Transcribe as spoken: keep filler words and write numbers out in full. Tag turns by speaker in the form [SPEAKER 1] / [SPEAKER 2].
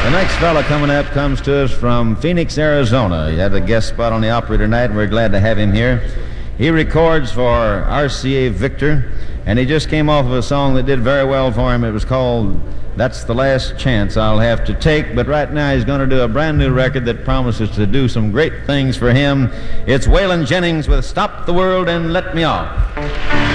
[SPEAKER 1] The next fella coming up comes to us from Phoenix, Arizona. He had a guest spot on the Opry tonight, and we're glad to have him here. He records for R C A Victor, and he just came off of a song that did very well for him. It was called That's the Last Chance I'll Have to Take, but right now he's going to do a brand new record that promises to do some great things for him. It's Waylon Jennings with Stop the World and Let Me Off.